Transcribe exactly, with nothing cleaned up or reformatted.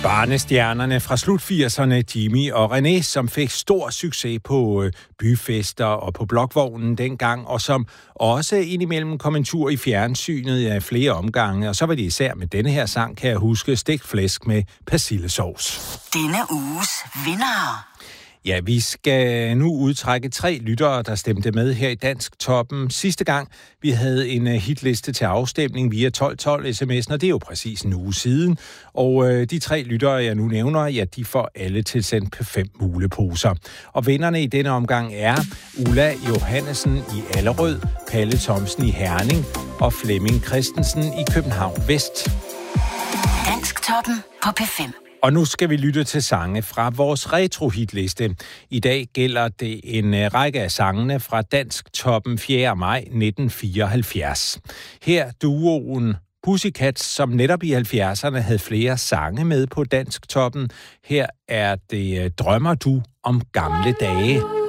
Barnestjernerne fra slut firserne, Jimmy og René, som fik stor succes på øh, byfester og på blokvognen dengang, og som også indimellem kom en tur i fjernsynet af flere omgange. Og så var det især med denne her sang, kan jeg huske, stegt flæsk med persillesovs. Denne uges vinder. Ja, vi skal nu udtrække tre lyttere, der stemte med her i Dansk Toppen sidste gang. Vi havde en hitliste til afstemning via tolv tolv sms'en, og det er jo præcis en uge siden. Og øh, de tre lyttere, jeg nu nævner, ja, de får alle tilsendt på fem muleposer. Og vinderne i denne omgang er Ulla Johannesen i Allerød, Palle Thomsen i Herning og Flemming Christensen i København Vest. Dansk Toppen på P fem. Og nu skal vi lytte til sange fra vores retro-hitliste. I dag gælder det en række af sangene fra Dansk Toppen fjerde maj nitten fireoghalvfjerds. Her duoen Pussycats, som netop i halvfjerdserne havde flere sange med på Dansk Toppen. Her er det Drømmer du om gamle dage.